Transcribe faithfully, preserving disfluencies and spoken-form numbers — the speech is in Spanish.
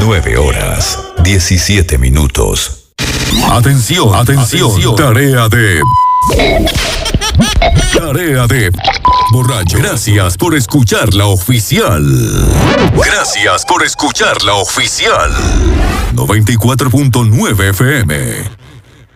nueve horas, diecisiete minutos. Atención, atención, atención. Tarea de... Tarea de... Borracho. Gracias por escuchar la oficial. Gracias por escuchar la oficial. noventa y cuatro punto nueve F M.